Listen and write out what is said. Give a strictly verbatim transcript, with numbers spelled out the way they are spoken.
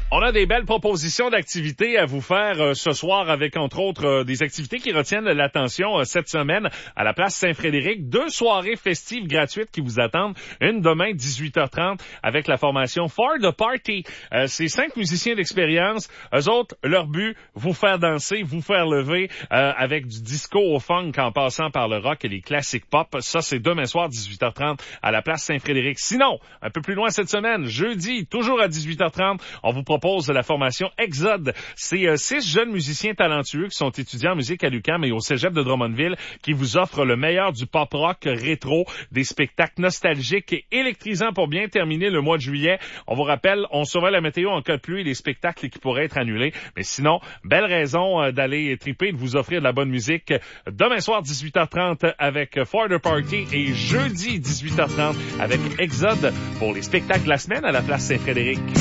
On a des belles propositions d'activités à vous faire euh, ce soir avec, entre autres, euh, des activités qui retiennent l'attention euh, cette semaine à la place Saint-Frédéric. Deux soirées festives gratuites qui vous attendent. Une demain, dix-huit heures trente, avec la formation For the Party. Euh, c'est cinq musiciens d'expérience. Eux autres, leur but, vous faire danser, vous faire lever euh, avec du disco au funk en passant par le rock et les classiques pop. Ça, c'est demain soir, dix-huit heures trente, à la place Saint-Frédéric. Sinon, un peu plus loin cette semaine, jeudi, toujours à dix-huit heures trente, on vous propose propose la formation Exode. C'est euh, six jeunes musiciens talentueux qui sont étudiants en musique à l'U Q A M et au Cégep de Drummondville qui vous offrent le meilleur du pop-rock rétro, des spectacles nostalgiques et électrisants pour bien terminer le mois de juillet. On vous rappelle, on surveille la météo en cas de pluie et les spectacles qui pourraient être annulés. Mais sinon, belle raison euh, d'aller triper et de vous offrir de la bonne musique. Demain soir, dix-huit heures trente avec For the Party et jeudi, dix-huit heures trente avec Exode pour les spectacles de la semaine à la place Saint-Frédéric.